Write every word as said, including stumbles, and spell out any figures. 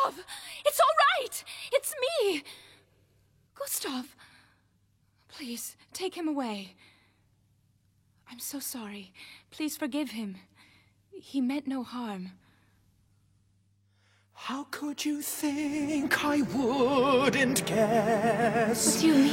Gustav! It's all right! It's me! Gustav! Please, take him away. I'm so sorry. Please forgive him. He meant no harm. How could you think I wouldn't guess? What do you mean?